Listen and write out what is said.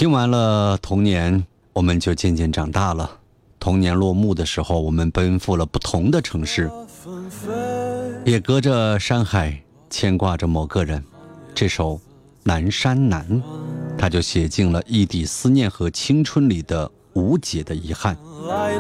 听完了童年，我们就渐渐长大了。童年落幕的时候，我们奔赴了不同的城市，也隔着山海牵挂着某个人。这首《南山南》，它就写尽了异地思念和青春里的无解的遗憾。